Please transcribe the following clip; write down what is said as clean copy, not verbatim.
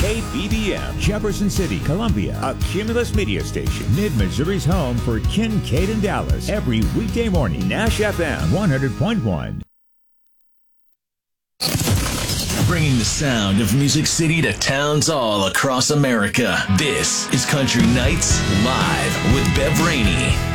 KBBM, Jefferson City, Columbia, a Cumulus media station. Mid-Missouri's home for Kincaid and Dallas. Every weekday morning, Nash FM 100.1. Bringing the sound of Music City to towns all across America. This is Country Nights Live with Bev Rainey.